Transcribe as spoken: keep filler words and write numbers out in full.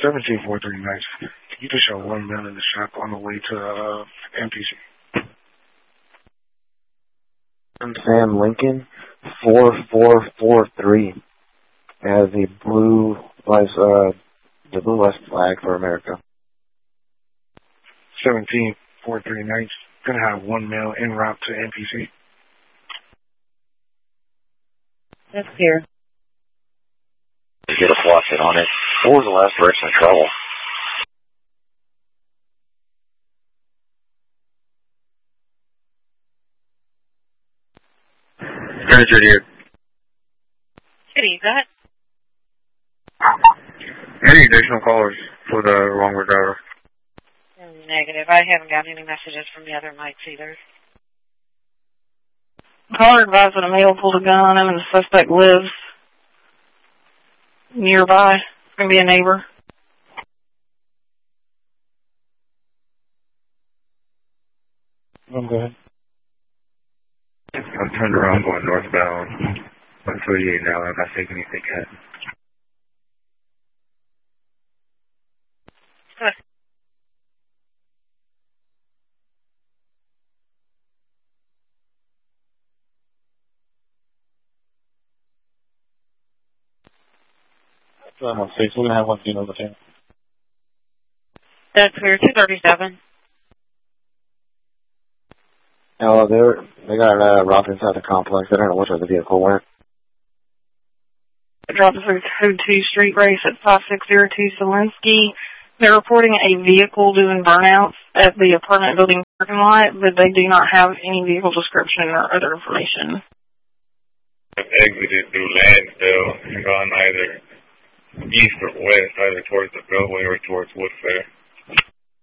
seventeen four three nights. You just show one mil in the shop on the way to uh, M P C. Sam Lincoln, four four four three. Has the blue lights, uh, the blue lights flag for America. seventeen four three nights. Gonna have one mil en route to M P C. That's clear. Get a faucet on it. What was the last direction of travel? Judy here. Judy, go ahead. Any additional callers for the wrong driver? Negative. I haven't got any messages from the other mics either. Caller advised that a male pulled a gun on him and the suspect lives nearby. It's going to be a neighbor. Oh, go ahead. I'm turned around going northbound. one thirty-eight now. I'm not taking anything yet. Good. So I'm on six. We're gonna have one team over there. That's clear. two thirty-seven. Oh, they're, they got uh, robbed inside the complex. I don't know which way the vehicle went. Drop through Code two Street Race at five six zero two Selinsky. They're reporting a vehicle doing burnouts at the apartment building parking lot, but they do not have any vehicle description or other information. I've exited through Lansdale and gone either east or west, either towards the Beltway or towards Woodfair.